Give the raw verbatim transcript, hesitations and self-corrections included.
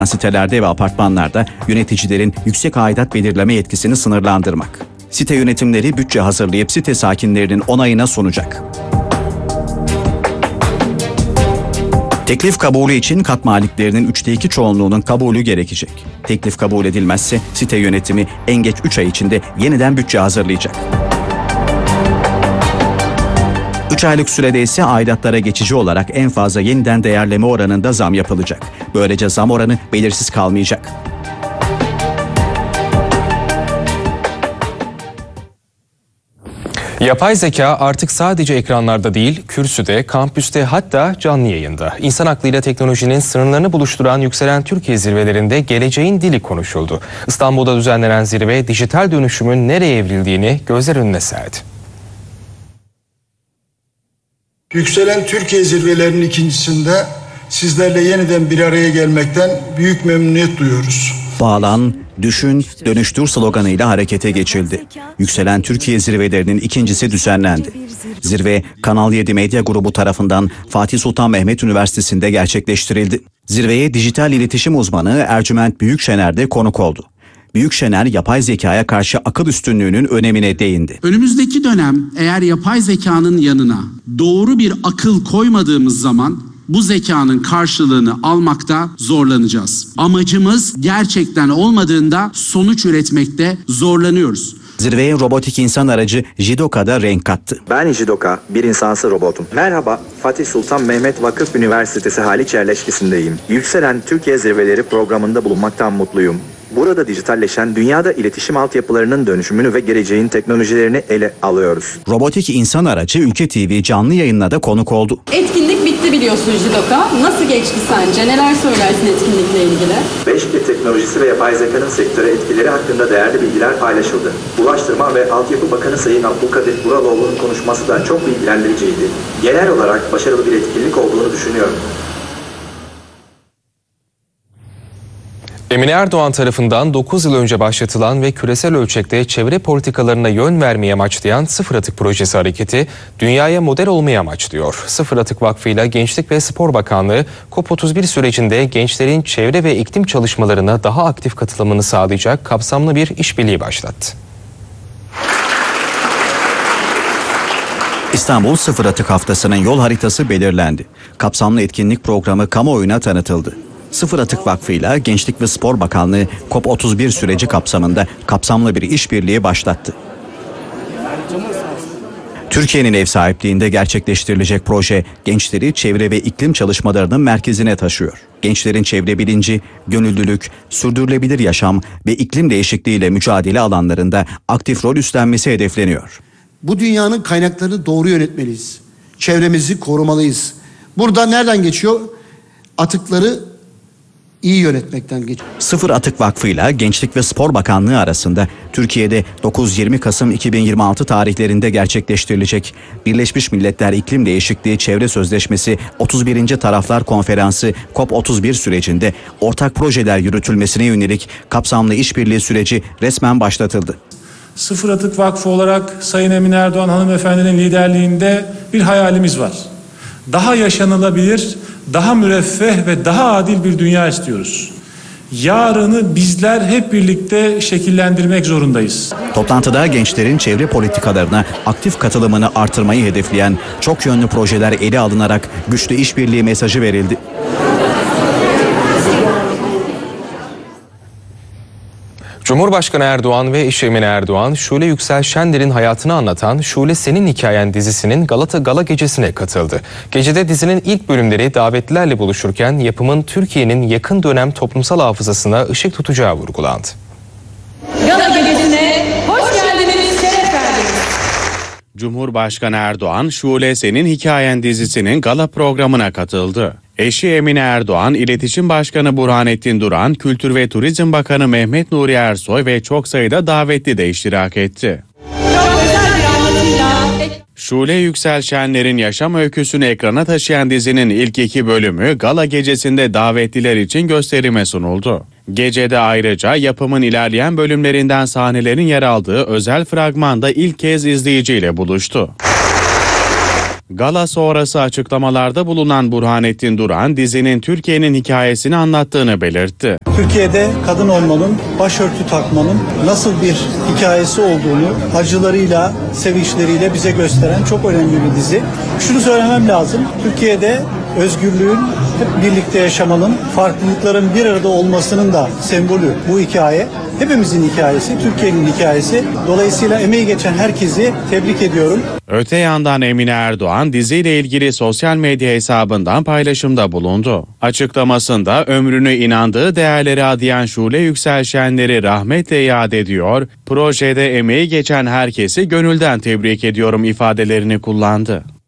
Sitelerde ve apartmanlarda yöneticilerin yüksek aidat belirleme yetkisini sınırlandırmak. Site yönetimleri bütçe hazırlayıp site sakinlerinin onayına sunacak. Teklif kabulü için kat maliklerinin üçte iki çoğunluğunun kabulü gerekecek. Teklif kabul edilmezse site yönetimi en geç üç ay içinde yeniden bütçe hazırlayacak. üç aylık sürede ise aidatlara geçici olarak en fazla yeniden değerleme oranında zam yapılacak. Böylece zam oranı belirsiz kalmayacak. Yapay zeka artık sadece ekranlarda değil, kürsüde, kampüste, hatta canlı yayında. İnsan aklıyla teknolojinin sınırlarını buluşturan yükselen Türkiye zirvelerinde geleceğin dili konuşuldu. İstanbul'da düzenlenen zirve dijital dönüşümün nereye evrildiğini gözler önüne serdi. Yükselen Türkiye zirvelerinin ikincisinde sizlerle yeniden bir araya gelmekten büyük memnuniyet duyuyoruz. Bağlan, düşün, dönüştür sloganıyla harekete geçildi. Yükselen Türkiye zirvelerinin ikincisi düzenlendi. Zirve, Kanal yedi Medya Grubu tarafından Fatih Sultan Mehmet Üniversitesi'nde gerçekleştirildi. Zirveye dijital iletişim uzmanı Ercüment Büyükşener de konuk oldu. Büyükşener, yapay zekaya karşı akıl üstünlüğünün önemine değindi. Önümüzdeki dönem eğer yapay zekanın yanına doğru bir akıl koymadığımız zaman bu zekanın karşılığını almakta zorlanacağız. Amacımız gerçekten olmadığında sonuç üretmekte zorlanıyoruz. Zirveye robotik insan aracı Jidoka da renk kattı. Ben Jidoka, bir insansı robotum. Merhaba, Fatih Sultan Mehmet Vakıf Üniversitesi Haliç yerleşkesindeyim. Yükselen Türkiye Zirveleri programında bulunmaktan mutluyum. Burada dijitalleşen dünyada iletişim altyapılarının dönüşümünü ve geleceğin teknolojilerini ele alıyoruz. Robotik insan aracı Ülke T V canlı yayınla da konuk oldu. Etkinlik bitti biliyorsun Jidoka. Nasıl geçti sence? Neler söylersin etkinlikle ilgili? beş G teknolojisi ve yapay zekanın sektöre etkileri hakkında değerli bilgiler paylaşıldı. Ulaştırma ve Altyapı Bakanı Sayın Abdülkadir Uraloğlu'nun konuşması da çok bilgilendiriciydi. Genel olarak başarılı bir etkinlik olduğunu düşünüyorum. Emine Erdoğan tarafından dokuz yıl önce başlatılan ve küresel ölçekte çevre politikalarına yön vermeyi amaçlayan Sıfır Atık Projesi hareketi dünyaya model olmayı amaçlıyor. Sıfır Atık Vakfı ile Gençlik ve Spor Bakanlığı COP otuz bir sürecinde gençlerin çevre ve iklim çalışmalarına daha aktif katılımını sağlayacak kapsamlı bir işbirliği başlattı. İstanbul Sıfır Atık Haftası'nın yol haritası belirlendi. Kapsamlı etkinlik programı kamuoyuna tanıtıldı. Sıfır Atık Vakfı ile Gençlik ve Spor Bakanlığı COP otuz bir süreci kapsamında kapsamlı bir işbirliği başlattı. Türkiye'nin ev sahipliğinde gerçekleştirilecek proje gençleri çevre ve iklim çalışmalarının merkezine taşıyor. Gençlerin çevre bilinci, gönüllülük, sürdürülebilir yaşam ve iklim değişikliğiyle mücadele alanlarında aktif rol üstlenmesi hedefleniyor. Bu dünyanın kaynaklarını doğru yönetmeliyiz. Çevremizi korumalıyız. Burada nereden geçiyor? Atıkları iyi yönetmekten geçiyor. Sıfır Atık Vakfı ile Gençlik ve Spor Bakanlığı arasında Türkiye'de dokuz yirmi Kasım iki bin yirmi altı tarihlerinde gerçekleştirilecek Birleşmiş Milletler İklim Değişikliği Çevre Sözleşmesi otuz birinci Taraflar Konferansı COP otuz bir sürecinde ortak projeler yürütülmesine yönelik kapsamlı işbirliği süreci resmen başlatıldı. Sıfır Atık Vakfı olarak Sayın Emine Erdoğan hanımefendinin liderliğinde bir hayalimiz var. Daha yaşanılabilir, daha müreffeh ve daha adil bir dünya istiyoruz. Yarını bizler hep birlikte şekillendirmek zorundayız. Toplantıda gençlerin çevre politikalarına aktif katılımını artırmayı hedefleyen çok yönlü projeler ele alınarak güçlü işbirliği mesajı verildi. Cumhurbaşkanı Erdoğan ve eşi Emine Erdoğan, Şule Yüksel Şenler'in hayatını anlatan Şule Senin Hikayen dizisinin Galata Gala Gecesi'ne katıldı. Gecede dizinin ilk bölümleri davetlilerle buluşurken yapımın Türkiye'nin yakın dönem toplumsal hafızasına ışık tutacağı vurgulandı. Gala Gecesi'ne hoş geldiniz, şeref verdiniz. Cumhurbaşkanı Erdoğan, Şule Senin Hikayen dizisinin gala programına katıldı. Eşi Emine Erdoğan, İletişim Başkanı Burhanettin Duran, Kültür ve Turizm Bakanı Mehmet Nuri Ersoy ve çok sayıda davetli de iştirak etti. Şule Yüksel Şenler'in yaşam öyküsünü ekrana taşıyan dizinin ilk iki bölümü gala gecesinde davetliler için gösterime sunuldu. Gecede ayrıca yapımın ilerleyen bölümlerinden sahnelerin yer aldığı özel fragmanda ilk kez izleyiciyle buluştu. Gala sonrası açıklamalarda bulunan Burhanettin Duran, dizinin Türkiye'nin hikayesini anlattığını belirtti. Türkiye'de kadın olmanın, başörtü takmanın nasıl bir hikayesi olduğunu acılarıyla, sevinçleriyle bize gösteren çok önemli bir dizi. Şunu söylemem lazım, Türkiye'de özgürlüğün, hep birlikte yaşamanın, farklılıkların bir arada olmasının da sembolü bu hikaye. Hepimizin hikayesi, Türkiye'nin hikayesi. Dolayısıyla emeği geçen herkesi tebrik ediyorum. Öte yandan Emine Erdoğan diziyle ilgili sosyal medya hesabından paylaşımda bulundu. Açıklamasında ömrünü inandığı değerlere adayan Şule Yükselşenleri rahmetle yad ediyor, projede emeği geçen herkesi gönülden tebrik ediyorum ifadelerini kullandı.